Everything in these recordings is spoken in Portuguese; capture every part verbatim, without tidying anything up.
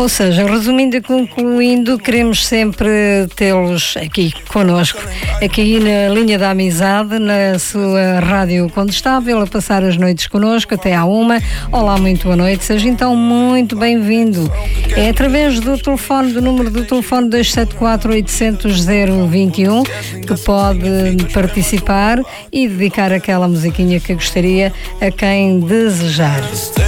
Ou seja, resumindo e concluindo, queremos sempre tê-los aqui connosco, aqui na linha da amizade, na sua rádio Condestável, a passar as noites connosco até à uma. Olá, muito boa noite, seja então muito bem-vindo. É através do telefone, do número do telefone dois sete quatro, oitocentos, zero vinte e um que pode participar e dedicar aquela musiquinha que gostaria a quem desejar.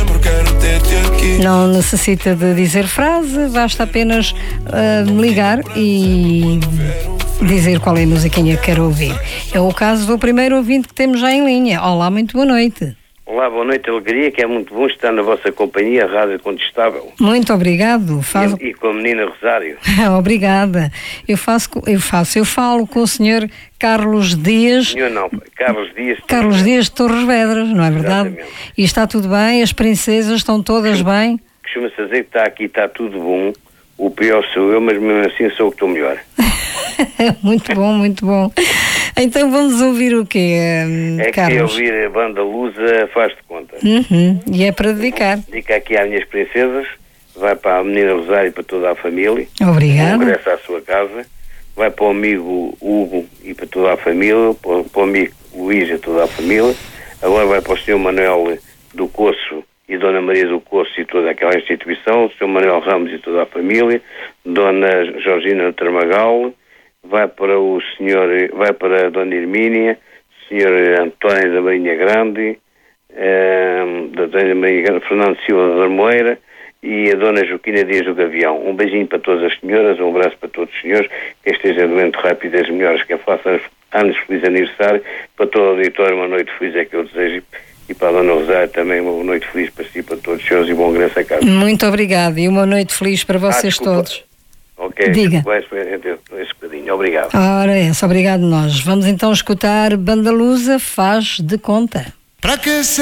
Não necessita de dizer frase, basta apenas uh, ligar e dizer qual é a musiquinha que quer ouvir. É o caso do primeiro ouvinte que temos já em linha. Olá, muito boa noite. Olá, boa noite, alegria, que é muito bom estar na vossa companhia, a Rádio Condestável. Muito obrigado. Faz... E, e com a menina Rosário. Obrigada. Eu faço, eu faço, eu falo com o senhor Carlos Dias. Senhor não, Carlos Dias. Carlos Dias de Torres Vedras, não é verdade? Exatamente. E está tudo bem? As princesas estão todas bem? Costuma-se dizer que está aqui, está tudo bom. O pior sou eu, mas mesmo assim sou o que estou melhor. Muito bom, muito bom. Então vamos ouvir o quê, é Carlos? É que ouvir a banda Lusa, faz de conta. Uhum. E é para dedicar. Dedica aqui às minhas princesas, vai para a menina Rosário e para toda a família. Obrigada. Regressa à sua casa. Vai para o amigo Hugo e para toda a família, para, para o amigo Luís e toda a família. Agora vai para o senhor Manuel do Coço e Dona Maria do Coço e toda aquela instituição, o senhor Manuel Ramos e toda a família, Dona Georgina Tramagal, vai para o senhor, vai para a Dona Hermínia, senhor António da Marinha Grande, eh, da Dona Marinha Grande, Fernando Silva da Armoeira e a Dona Joaquina Dias do Gavião. Um beijinho para todas as senhoras, um abraço para todos os senhores, que esteja doente rápido e as melhores, que façam anos feliz aniversário, para todo o auditório uma noite feliz é que eu desejo, e para a Dona Rosário também uma noite feliz para si, para todos os senhores e bom regresso a casa. Muito obrigada e uma noite feliz para vocês ah, todos. Ok, diga. Esse bocadinho, obrigado. Ora, é, obrigado nós. Vamos então escutar Banda Lusa, Faz de Conta. Para que